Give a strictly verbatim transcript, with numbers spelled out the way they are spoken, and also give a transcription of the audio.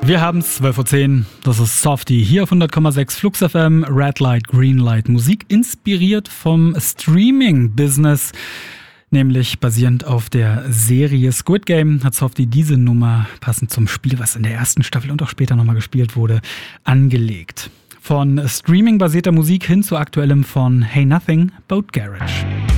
Wir haben zwölf Uhr zehn, das ist Softie, hier auf hundert Komma sechs Flux F M, Red Light, Green Light, Musik inspiriert vom Streaming-Business, nämlich basierend auf der Serie Squid Game hat Softie diese Nummer, passend zum Spiel, was in der ersten Staffel und auch später nochmal gespielt wurde, angelegt. Von Streaming-basierter Musik hin zu aktuellem von Hey Nothing, Boat Garage.